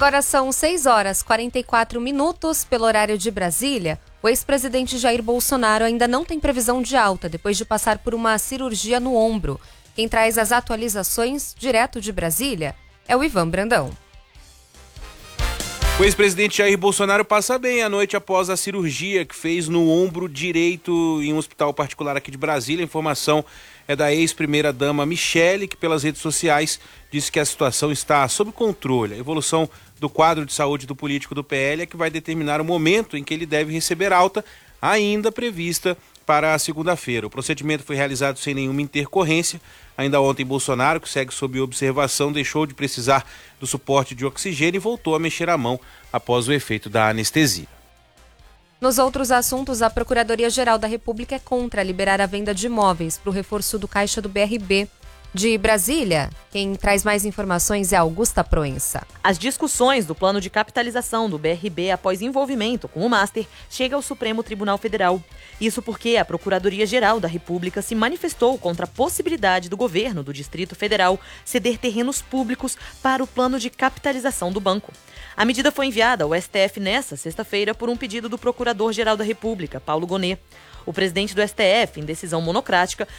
Agora são 6h44 pelo horário de Brasília. O ex-presidente Jair Bolsonaro ainda não tem previsão de alta depois de passar por uma cirurgia no ombro. Quem traz as atualizações direto de Brasília é o Ivan Brandão. O ex-presidente Jair Bolsonaro passa bem à noite após a cirurgia que fez no ombro direito em um hospital particular aqui de Brasília. A informação é da ex-primeira-dama Michele, que pelas redes sociais disse que a situação está sob controle. A evolução do quadro de saúde do político do PL é que vai determinar o momento em que ele deve receber alta, ainda prevista para a segunda-feira. O procedimento foi realizado sem nenhuma intercorrência. Ainda ontem, Bolsonaro, que segue sob observação, deixou de precisar do suporte de oxigênio e voltou a mexer a mão após o efeito da anestesia. Nos outros assuntos, a Procuradoria-Geral da República é contra liberar a venda de imóveis para o reforço do caixa do BRB. De Brasília, quem traz mais informações é Augusta Proença. As discussões do plano de capitalização do BRB após envolvimento com o Master chega ao Supremo Tribunal Federal. Isso porque a Procuradoria-Geral da República se manifestou contra a possibilidade do governo do Distrito Federal ceder terrenos públicos para o plano de capitalização do banco. A medida foi enviada ao STF nesta sexta-feira por um pedido do Procurador-Geral da República, Paulo Gonet. O presidente do STF, em decisão monocrática,